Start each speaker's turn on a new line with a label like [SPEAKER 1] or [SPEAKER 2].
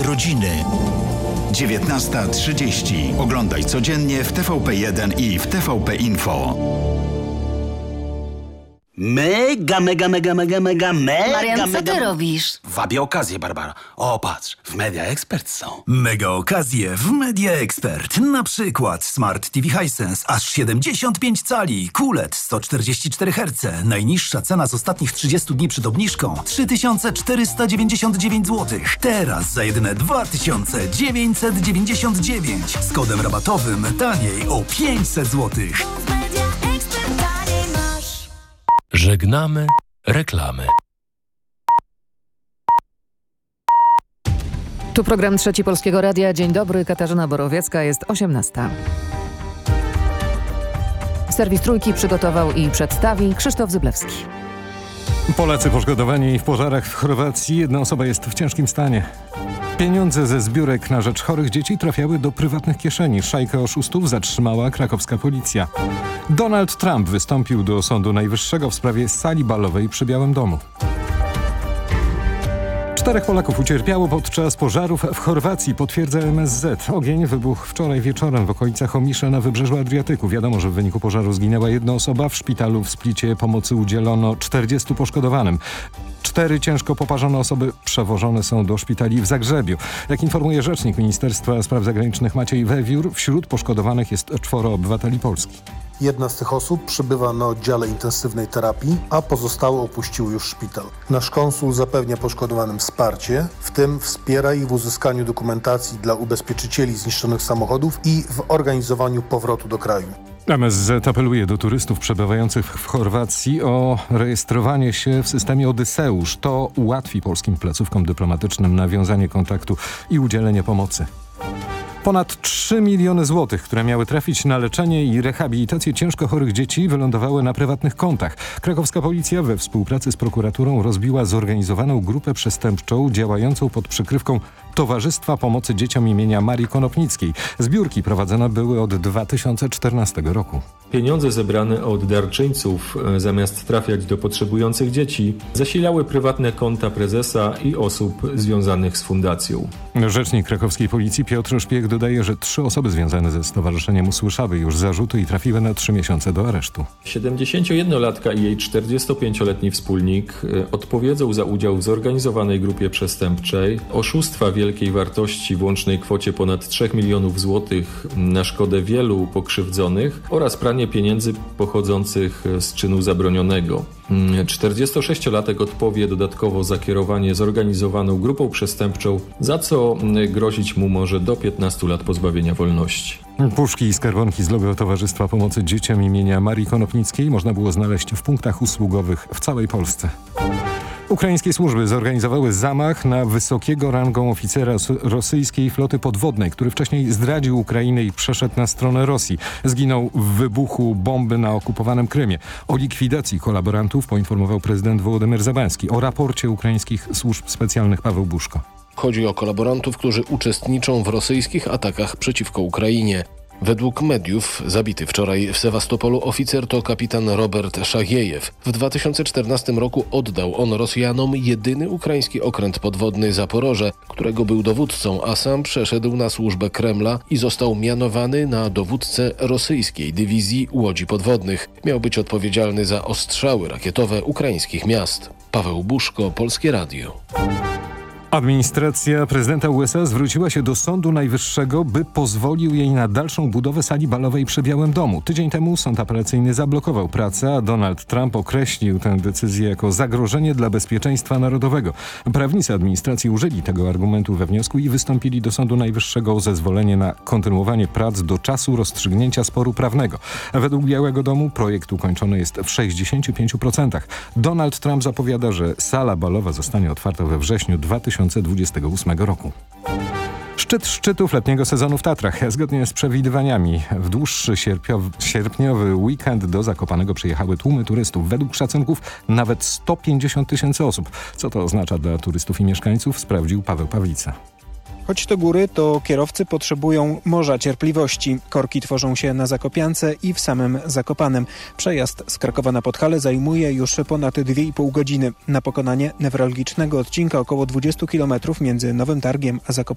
[SPEAKER 1] rodziny. 19:30. Oglądaj codziennie w TVP1 i w TVP Info.
[SPEAKER 2] Mega.
[SPEAKER 3] Marian, co ty robisz?
[SPEAKER 2] Wabię okazję, Barbara. O, patrz, w Media Expert są.
[SPEAKER 4] Mega okazje w Media Expert. Na przykład Smart TV Hisense aż 75 cali, QLED 144 Hz. Najniższa cena z ostatnich 30 dni przed obniżką 3499 zł. Teraz za jedyne 2999. Z kodem rabatowym taniej o 500 zł.
[SPEAKER 5] Żegnamy reklamy.
[SPEAKER 6] Tu program Trzeci Polskiego Radia. Dzień dobry, Katarzyna Borowiecka, jest 18. Serwis Trójki przygotował i przedstawi Krzysztof Zyblewski.
[SPEAKER 7] Polacy poszkodowani w pożarach w Chorwacji. Jedna osoba jest w ciężkim stanie. Pieniądze ze zbiórek na rzecz chorych dzieci trafiały do prywatnych kieszeni. Szajkę oszustów zatrzymała krakowska policja. Donald Trump wystąpił do Sądu Najwyższego w sprawie sali balowej przy Białym Domu. 4 Polaków ucierpiało podczas pożarów w Chorwacji, potwierdza MSZ. Ogień wybuchł wczoraj wieczorem w okolicach Omisza na wybrzeżu Adriatyku. Wiadomo, że w wyniku pożaru zginęła jedna osoba. W szpitalu w Splicie pomocy udzielono 40 poszkodowanym. 4 ciężko poparzone osoby przewożone są do szpitali w Zagrzebiu. Jak informuje rzecznik Ministerstwa Spraw Zagranicznych Maciej Wewiór, wśród poszkodowanych jest 4 obywateli Polski.
[SPEAKER 8] Jedna z tych osób przebywa na oddziale intensywnej terapii, a pozostałe opuściły już szpital. Nasz konsul zapewnia poszkodowanym wsparcie, w tym wspiera ich w uzyskaniu dokumentacji dla ubezpieczycieli zniszczonych samochodów i w organizowaniu powrotu do kraju.
[SPEAKER 7] MSZ apeluje do turystów przebywających w Chorwacji o rejestrowanie się w systemie Odyseusz. To ułatwi polskim placówkom dyplomatycznym nawiązanie kontaktu i udzielenie pomocy. Ponad 3 miliony złotych, które miały trafić na leczenie i rehabilitację ciężko chorych dzieci, wylądowały na prywatnych kontach. Krakowska policja we współpracy z prokuraturą rozbiła zorganizowaną grupę przestępczą działającą pod przykrywką Towarzystwa Pomocy Dzieciom imienia Marii Konopnickiej. Zbiórki prowadzone były od 2014 roku.
[SPEAKER 9] Pieniądze zebrane od darczyńców, zamiast trafiać do potrzebujących dzieci, zasilały prywatne konta prezesa i osób związanych z fundacją.
[SPEAKER 7] Rzecznik krakowskiej policji Piotr Szpiech dodaje, że 3 osoby związane ze stowarzyszeniem usłyszały już zarzuty i trafiły na 3 miesiące do aresztu.
[SPEAKER 9] 71-latka i jej 45-letni wspólnik odpowiedzą za udział w zorganizowanej grupie przestępczej, oszustwa wielkiej wartości w łącznej kwocie ponad 3 milionów złotych na szkodę wielu pokrzywdzonych oraz pranie pieniędzy pochodzących z czynu zabronionego. 46-latek odpowie dodatkowo za kierowanie zorganizowaną grupą przestępczą, za co grozić mu może do 15 lat pozbawienia wolności.
[SPEAKER 7] Puszki i skarbonki z logo Towarzystwa Pomocy Dzieciom imienia Marii Konopnickiej można było znaleźć w punktach usługowych w całej Polsce. Ukraińskie służby zorganizowały zamach na wysokiego rangą oficera rosyjskiej floty podwodnej, który wcześniej zdradził Ukrainę i przeszedł na stronę Rosji. Zginął w wybuchu bomby na okupowanym Krymie. O likwidacji kolaborantów poinformował prezydent Wołodymyr Zełenski. O raporcie ukraińskich służb specjalnych Paweł Buszko.
[SPEAKER 10] Chodzi o kolaborantów, którzy uczestniczą w rosyjskich atakach przeciwko Ukrainie. Według mediów zabity wczoraj w Sewastopolu oficer to kapitan Robert Szagiejew. W 2014 roku oddał on Rosjanom jedyny ukraiński okręt podwodny Zaporoże, którego był dowódcą, a sam przeszedł na służbę Kremla i został mianowany na dowódcę rosyjskiej dywizji łodzi podwodnych. Miał być odpowiedzialny za ostrzały rakietowe ukraińskich miast. Paweł Buszko, Polskie Radio.
[SPEAKER 7] Administracja prezydenta USA zwróciła się do Sądu Najwyższego, by pozwolił jej na dalszą budowę sali balowej przy Białym Domu. Tydzień temu sąd apelacyjny zablokował pracę, a Donald Trump określił tę decyzję jako zagrożenie dla bezpieczeństwa narodowego. Prawnicy administracji użyli tego argumentu we wniosku i wystąpili do Sądu Najwyższego o zezwolenie na kontynuowanie prac do czasu rozstrzygnięcia sporu prawnego. Według Białego Domu projekt ukończony jest w 65%. Donald Trump zapowiada, że sala balowa zostanie otwarta we wrześniu 2028 roku. Szczyt szczytów letniego sezonu w Tatrach. Zgodnie z przewidywaniami w dłuższy sierpniowy weekend do Zakopanego przyjechały tłumy turystów. Według szacunków nawet 150 000 osób. Co to oznacza dla turystów i mieszkańców, sprawdził Paweł Pawlica.
[SPEAKER 11] Choć to góry, to kierowcy potrzebują morza cierpliwości. Korki tworzą się na Zakopiance i w samym Zakopanem. Przejazd z Krakowa na Podhale zajmuje już ponad 2,5 godziny. Na pokonanie newralgicznego odcinka około 20 km między Nowym Targiem a Zakopanem